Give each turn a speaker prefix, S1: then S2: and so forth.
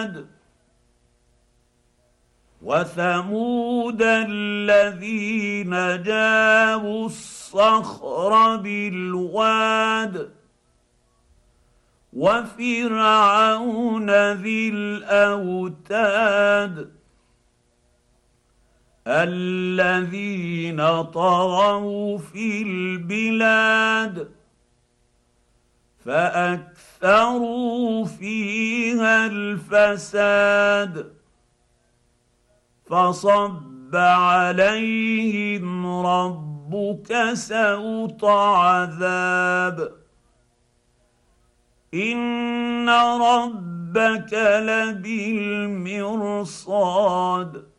S1: عاد وثمود الذين جابوا الصخر بالواد وفرعون ذي الاوتاد الذين طغوا في البلاد فاكثروا فيها الفساد فصب عليهم ربك سوط عذاب ان ربك لبالمرصاد